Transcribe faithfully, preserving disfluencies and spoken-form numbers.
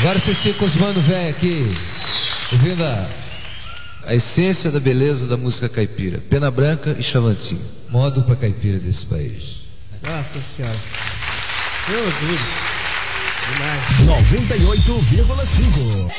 Agora vocês ficam os mano velho aqui, ouvindo a, a essência da beleza da música caipira. Pena Branca e Chavantinho. Modo pra caipira desse país. Nossa Senhora. Meu orgulho. noventa e oito vírgula cinco.